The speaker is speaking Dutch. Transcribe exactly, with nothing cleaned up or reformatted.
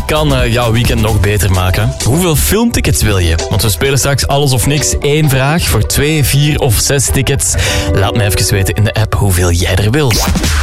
kan uh, jouw weekend nog beter maken. Hoeveel filmtickets wil je? Want we spelen straks alles of niks. Eén vraag voor twee, vier of zes tickets. Laat me even weten in de app hoeveel jij er wil.